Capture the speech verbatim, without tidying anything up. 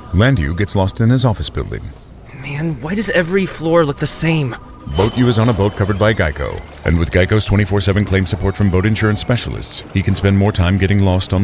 Landu gets lost in his office building. Man, why does every floor look the same? Boat U is on a boat covered by Geico. And with Geico's twenty-four seven claim support from boat insurance specialists, he can spend more time getting lost on